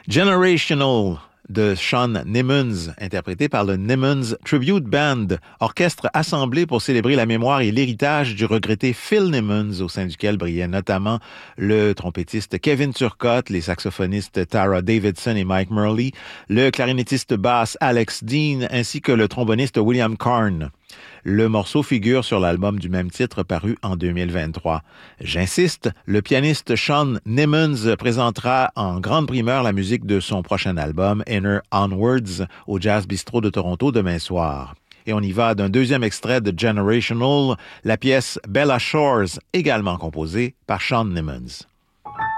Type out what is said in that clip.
Generational de Shawn Nimmons, interprété par le Nimmons Tribute Band, orchestre assemblé pour célébrer la mémoire et l'héritage du regretté Phil Nimmons, au sein duquel brillaient notamment le trompettiste Kevin Turcotte, les saxophonistes Tara Davidson et Mike Murley, le clarinettiste basse Alex Dean, ainsi que le tromboniste William Karn. Le morceau figure sur l'album du même titre paru en 2023. J'insiste, le pianiste Shawn Nimmons présentera en grande primeur la musique de son prochain album, Inner Onwards, au Jazz Bistro de Toronto demain soir. Et on y va d'un deuxième extrait de Generational, la pièce Bella Shores, également composée par Shawn Nimmons.